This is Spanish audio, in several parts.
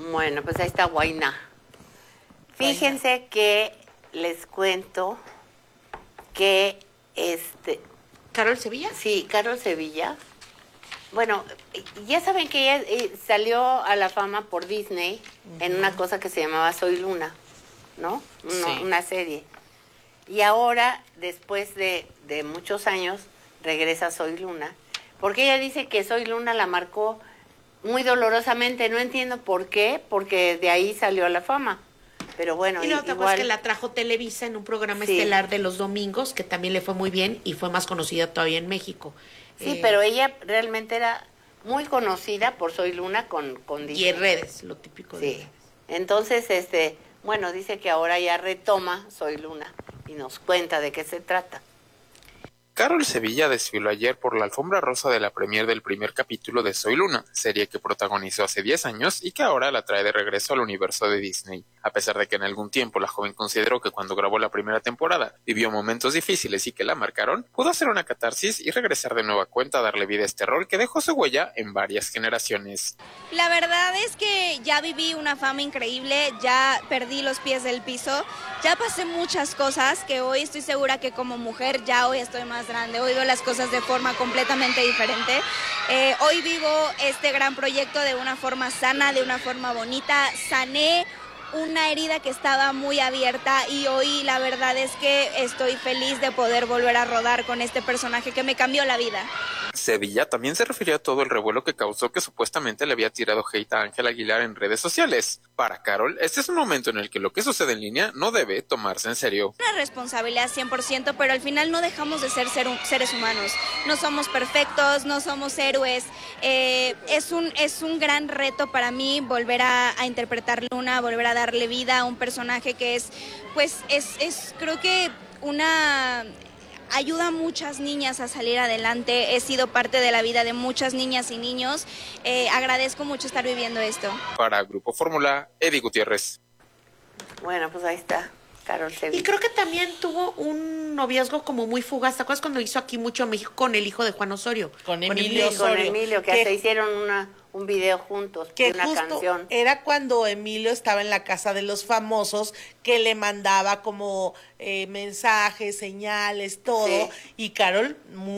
Bueno, pues ahí está Huayna. Fíjense que les cuento que ¿Carol Sevilla? Sí, Carol Sevilla. Bueno, ya saben que ella salió a la fama por Disney en una cosa que se llamaba Soy Luna, ¿no? Sí. Una serie. Y ahora, después de muchos años, regresa a Soy Luna, porque ella dice que Soy Luna la marcó muy dolorosamente. No entiendo por qué, porque de ahí salió a la fama. Pero bueno, Y luego te acuerdas que la trajo Televisa en un programa estelar de los domingos, que también le fue muy bien y fue más conocida todavía en México. Sí, pero ella realmente era muy conocida por Soy Luna con Disney. Y en redes, lo típico de redes. Entonces, bueno, dice que ahora ya retoma Soy Luna y nos cuenta de qué se trata. Carol Sevilla desfiló ayer por la alfombra rosa de la premier del primer capítulo de Soy Luna, serie que protagonizó hace 10 años y que ahora la trae de regreso al universo de Disney. A pesar de que en algún tiempo la joven consideró que cuando grabó la primera temporada vivió momentos difíciles y que la marcaron, pudo hacer una catarsis y regresar de nueva cuenta a darle vida a este rol que dejó su huella en varias generaciones. La verdad es que ya viví una fama increíble, ya perdí los pies del piso, ya pasé muchas cosas que hoy estoy segura que como mujer ya hoy estoy más grande, hoy veo las cosas de forma completamente diferente. Hoy vivo este gran proyecto de una forma sana, de una forma bonita, sané una herida que estaba muy abierta y hoy la verdad es que estoy feliz de poder volver a rodar con este personaje que me cambió la vida. Sevilla también se refirió a todo el revuelo que causó que supuestamente le había tirado hate a Ángel Aguilar en redes sociales. Para Carol, este es un momento en el que lo que sucede en línea no debe tomarse en serio. Una responsabilidad 100%, pero al final no dejamos de ser seres humanos. No somos perfectos, no somos héroes. Es un gran reto para mí volver a interpretar Luna, volver a darle vida a un personaje que es creo que ayuda a muchas niñas a salir adelante. He sido parte de la vida de muchas niñas y niños. Agradezco mucho estar viviendo esto. Para Grupo Fórmula, Eddie Gutiérrez. Bueno, pues ahí está Carol Sevilla. Y creo que también tuvo un noviazgo como muy fugaz. ¿Te acuerdas cuando hizo aquí mucho México con el hijo de Juan Osorio? Con Emilio Osorio. Con Emilio, que hasta hicieron un video juntos, que una justo canción. Era cuando Emilio estaba en la casa de los famosos, que le mandaba como mensajes, señales, todo, Sí. y Carol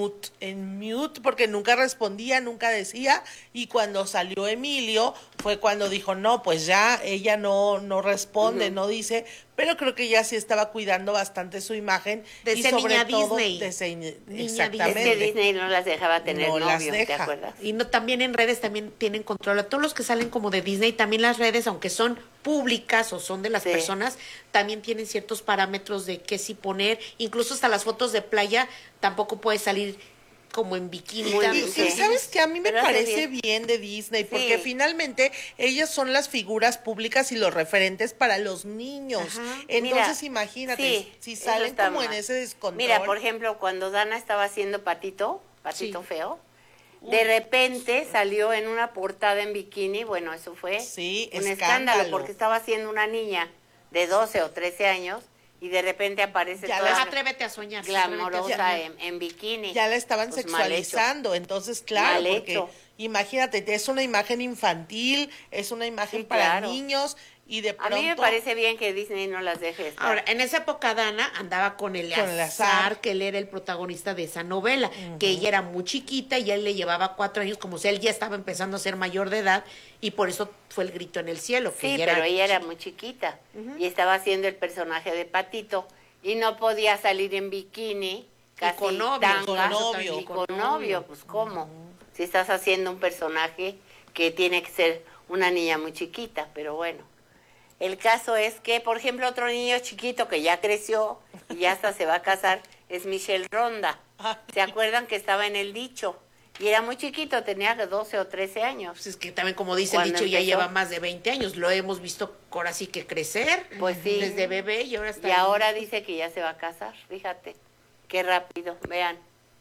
en mute, porque nunca respondía, nunca decía, y cuando salió Emilio, fue cuando dijo, no, pues ya, ella no responde, no dice, pero creo que ella sí estaba cuidando bastante su imagen. De y ser sobre niña todo, Disney. Exactamente. Es que Disney no las dejaba tener No las novio, ¿te deja. acuerdas? Y no, también en redes también tienen control. A todos los que salen como de Disney, también las redes, aunque son públicas o son de las personas, también tienen ciertos parámetros de qué sí poner. Incluso hasta las fotos de playa tampoco puede salir como en bikini. Y sabes que a mí me Pero parece bien de Disney, porque finalmente ellas son las figuras públicas y los referentes para los niños. Ajá. Entonces Mira, imagínate, si eso salen está como en mal. ese descontrol. Mira, por ejemplo, cuando Dana estaba haciendo Patito Feo, de repente salió en una portada en bikini. Bueno, eso fue un escándalo, porque estaba haciendo una niña de 12 o 13 años y de repente aparece ya toda atrévete a soñar, glamorosa en bikini. Ya la estaban Pues sexualizando, entonces claro, Mal porque hecho. imagínate, es una imagen infantil, es una imagen para niños, y de pronto... A mí me parece bien que Disney no las deje estar. Ahora, en esa época Dana andaba con Eleazar, que él era el protagonista de esa novela, que ella era muy chiquita y él le llevaba 4 años, como si él ya estaba empezando a ser mayor de edad, y por eso fue el grito en el cielo. Que pero ella era muy chiquita y estaba haciendo el personaje de Patito y no podía salir en bikini, casi con novio, tanga, con novio, pues ¿cómo? Si estás haciendo un personaje que tiene que ser una niña muy chiquita, pero bueno. El caso es que, por ejemplo, otro niño chiquito que ya creció y ya hasta se va a casar es Michelle Ronda. ¿Se acuerdan que estaba en El Dicho? Y era muy chiquito, tenía 12 o 13 años. Pues es que también, como dice el dicho, ya lleva más de 20 años. Lo hemos visto ahora sí que crecer. Pues sí. Desde bebé y ahora está... Y ahora dice que ya se va a casar, fíjate. Qué rápido, vean.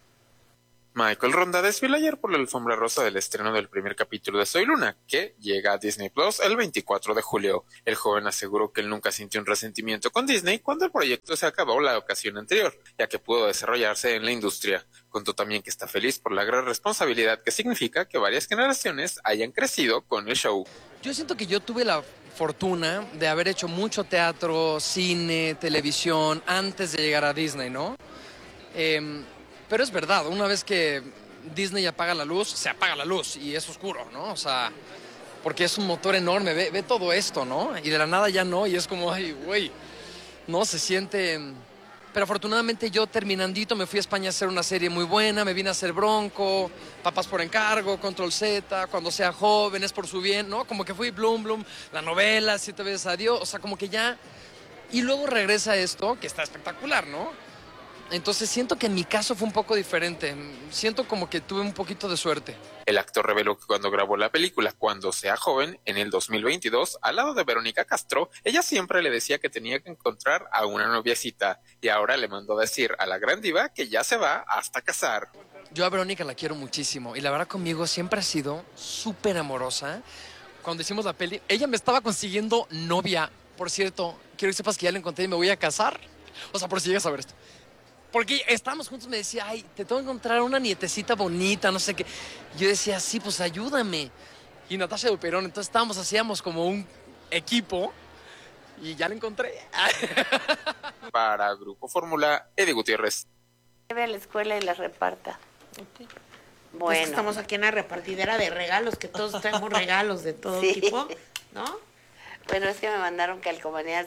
Michael Ronda desfiló ayer por la alfombra rosa del estreno del primer capítulo de Soy Luna, que llega a Disney Plus el 24 de julio. El joven aseguró que él nunca sintió un resentimiento con Disney cuando el proyecto se acabó la ocasión anterior, ya que pudo desarrollarse en la industria. Contó también que está feliz por la gran responsabilidad que significa que varias generaciones hayan crecido con el show. Yo siento que yo tuve la fortuna de haber hecho mucho teatro, cine, televisión, antes de llegar a Disney, ¿no? Pero es verdad, una vez que Disney apaga la luz, se apaga la luz y es oscuro, ¿no? O sea, porque es un motor enorme, ve todo esto, ¿no? Y de la nada ya no, y es como, ay, güey, no, se siente... Pero afortunadamente yo terminandito me fui a España a hacer una serie muy buena, me vine a hacer Bronco, Papás por Encargo, Control Z, Cuando sea joven, Es por su bien, ¿no? Como que fui Bloom, la novela, 7 veces adiós, o sea, como que ya... Y luego regresa esto, que está espectacular, ¿no? Entonces siento que en mi caso fue un poco diferente. Siento como que tuve un poquito de suerte. El actor reveló que cuando grabó la película Cuando sea joven, en el 2022, al lado de Verónica Castro, ella siempre le decía que tenía que encontrar a una noviecita y ahora le mandó a decir a la gran diva que ya se va hasta casar. Yo a Verónica la quiero muchísimo y la verdad conmigo siempre ha sido súper amorosa. Cuando hicimos la peli, ella me estaba consiguiendo novia. Por cierto, quiero que sepas que ya la encontré y me voy a casar. O sea, por si llegas a ver esto. Porque estábamos juntos, me decía, ay, te tengo que encontrar una nietecita bonita, no sé qué. Yo decía, sí, pues ayúdame. Y Natasha Duperón, entonces hacíamos como un equipo y ya la encontré. Para Grupo Fórmula, Eddie Gutiérrez. Lleve a la escuela y la reparta. Okay. Bueno. Es que estamos aquí en la repartidera de regalos, que todos traemos regalos de todo Sí. tipo, ¿no? Bueno, es que me mandaron calcomanías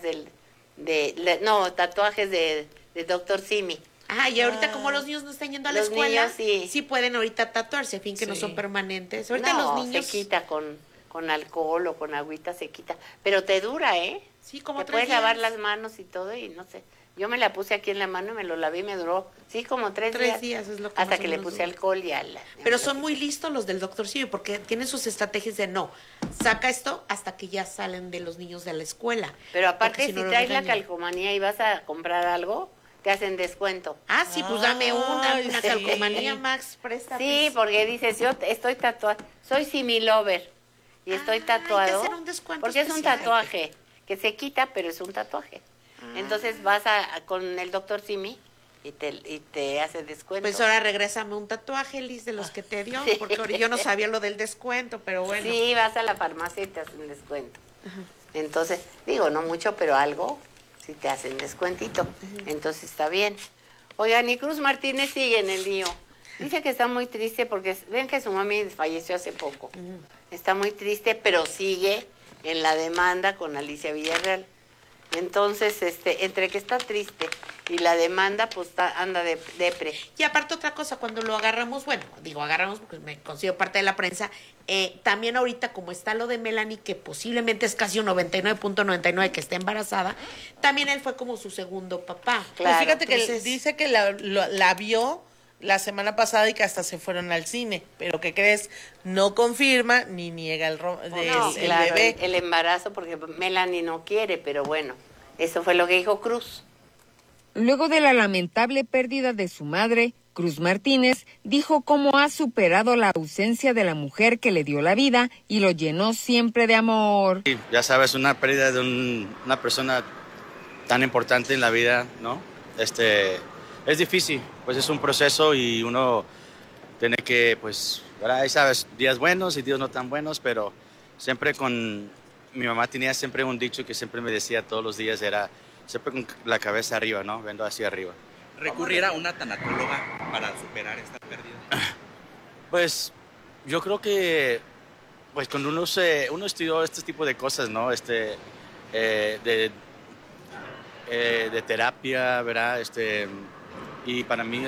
tatuajes de Dr. Simi. Ah, y ahorita como los niños no están yendo a la Los escuela, niños sí. pueden ahorita tatuarse, a fin que no Sí. son permanentes. Ahorita No, los niños... se quita con alcohol o con agüita, se quita. Pero te dura, ¿eh? Sí, como Te 3 puedes días. lavar las manos y todo y no sé. Yo me la puse aquí en la mano y me lo lavé y me duró, sí, como 3 días. 3 días es lo que Hasta más o que le menos puse dura. alcohol y al... Pero son muy listos los del doctor Simi, porque tienen sus estrategias de no, saca esto hasta que ya salen de los niños de la escuela. Pero Porque aparte, si no los traes la regañan. calcomanía y vas a comprar algo, te hacen descuento. Ah, sí, pues dame una Ay, sí. calcomanía, Max, presta. Sí, porque dices, yo estoy tatuada, soy Simi Lover y estoy Hay que tatuado. hacer un descuento porque es un especial. tatuaje que se quita, pero es un tatuaje. Entonces vas con el doctor Simi y te hace descuento. Pues ahora regrésame un tatuaje, Liz, de los que te dio, Sí. porque ahora yo no sabía lo del descuento, pero bueno. Sí, vas a la farmacia y te hacen descuento. Entonces, digo, no mucho, pero algo, si te hacen descuentito. Entonces está bien. Oigan, y Cruz Martínez sigue en el lío. Dice que está muy triste porque ven que su mami falleció hace poco. Está muy triste, pero sigue en la demanda con Alicia Villarreal. Entonces, entre que está triste y la demanda, pues anda de depre. Y aparte otra cosa, cuando lo agarramos, bueno, digo agarramos porque me considero parte de la prensa, también ahorita como está lo de Melanie, que posiblemente es casi un 99.99 que está embarazada, también él fue como su segundo papá. Claro. Pues fíjate que Entonces- dice que la vio la semana pasada y que hasta se fueron al cine, pero ¿qué crees? No confirma ni niega el No, el claro, bebé. el embarazo, porque Melanie no quiere, pero bueno, eso fue lo que dijo Cruz. Luego de la lamentable pérdida de su madre, Cruz Martínez dijo cómo ha superado la ausencia de la mujer que le dio la vida y lo llenó siempre de amor. Sí, ya sabes, una pérdida de una persona tan importante en la vida, ¿no? Es difícil, pues es un proceso y uno tiene que, pues, ¿verdad? Ahí sabes, días buenos y días no tan buenos, pero siempre mi mamá tenía siempre un dicho que siempre me decía todos los días, era siempre con la cabeza arriba, ¿no? Viendo hacia arriba. ¿Recurrir a una tanatóloga para superar esta pérdida? Pues yo creo que pues cuando uno estudió este tipo de cosas, ¿no? De terapia, ¿verdad? Y para mí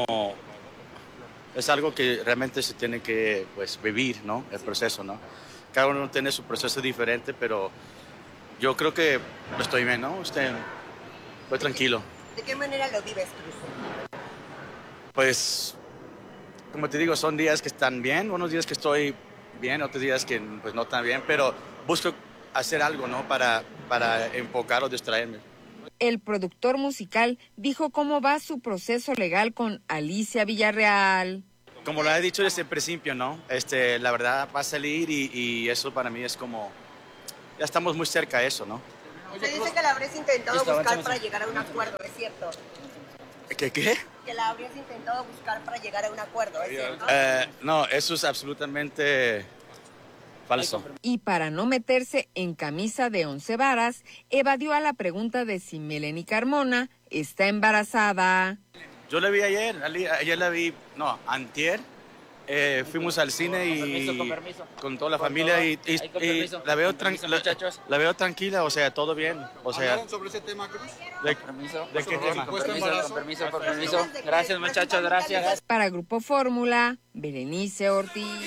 es algo que realmente se tiene que pues vivir, ¿no? El proceso, ¿no? Cada uno tiene su proceso diferente, pero yo creo que estoy bien, ¿no? Estoy tranquilo. ¿De qué manera lo vives, Cruz? Pues, como te digo, son días que están bien, unos días que estoy bien, otros días que pues no tan bien, pero busco hacer algo, ¿no? Para enfocar o distraerme. El productor musical dijo cómo va su proceso legal con Alicia Villarreal. Como lo he dicho desde el principio, ¿no? La verdad va a salir y eso para mí es como, ya estamos muy cerca de eso, ¿no? Se dice que la habrías intentado buscar para llegar a un acuerdo, ¿es cierto? ¿Qué? Que la habrías intentado buscar para llegar a un acuerdo, ¿es cierto? No, eso es absolutamente Falso. Y para no meterse en camisa de 11 varas, evadió a la pregunta de si Melanie Carmona está embarazada. Yo la vi ayer la vi, antier. Fuimos al cine y con toda la familia y la veo tranquila, o sea, todo bien. O sea, ¿hablaron sobre ese tema, Cruz? ¿De qué tema? Con permiso. Gracias, muchachos, gracias. Para Grupo Fórmula, Berenice Ortiz.